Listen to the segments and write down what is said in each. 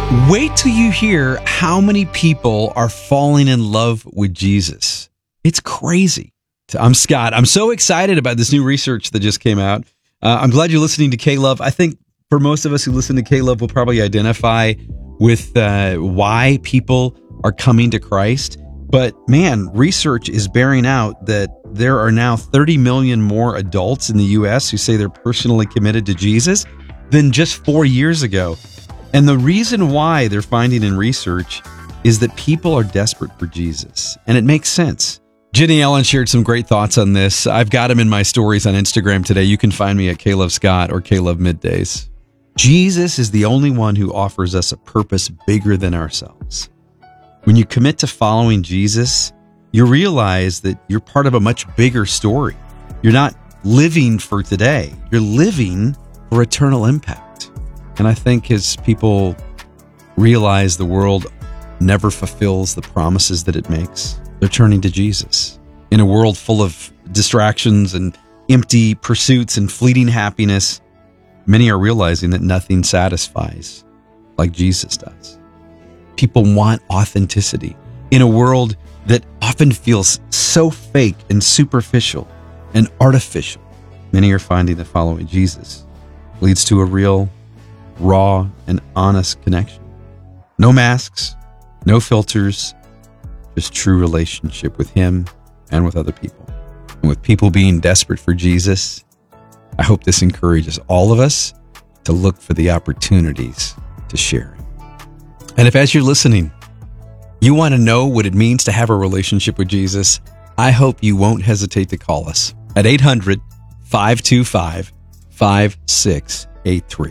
Wait till you hear how many people are falling in love with Jesus. It's crazy. I'm Scott. I'm so excited about this new research that just came out. I'm glad you're listening to K-Love. I think for most of us who listen to K-Love, we'll probably identify with why people are coming to Christ. But man, research is bearing out that there are now 30 million more adults in the U.S. who say they're personally committed to Jesus than just 4 years ago. And the reason why they're finding in research is that people are desperate for Jesus. And it makes sense. Jenny Ellen shared some great thoughts on this. I've got them in my stories on Instagram today. You can find me at K-Love Scott or K-Love Middays. Jesus is the only one who offers us a purpose bigger than ourselves. When you commit to following Jesus, you realize that you're part of a much bigger story. You're not living for today. You're living for eternal impact. And I think as people realize the world never fulfills the promises that it makes, they're turning to Jesus. In a world full of distractions and empty pursuits and fleeting happiness, many are realizing that nothing satisfies like Jesus does. People want authenticity in a world that often feels so fake and superficial and artificial. Many are finding that following Jesus leads to a real, raw, and honest connection. No masks, no filters, just true relationship with Him and with other people. And with people being desperate for Jesus, I hope this encourages all of us to look for the opportunities to share it. And if as you're listening, you want to know what it means to have a relationship with Jesus, I hope you won't hesitate to call us at 800-525-5683.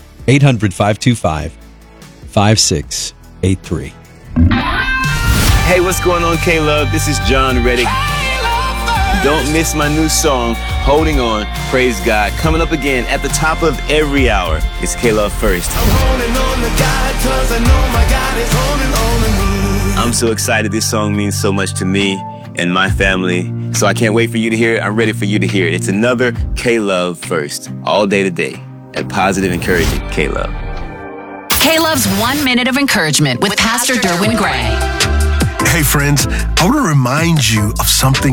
800-525-5683. Hey, what's going on, K-Love? This is John Reddick. Don't miss my new song, Holding On, Praise God, coming up again at the top of every hour. It's K-Love First. I'm holding on to God 'cause I know my God is holding on to me. I'm so excited. This song means so much to me and my family. So I can't wait for you to hear it. I'm ready for you to hear it. It's another K-Love First, all day today. And positive, encouraging K-Love. K-Love's 1 minute of encouragement with Pastor Derwin Gray. Hey friends, I want to remind you of something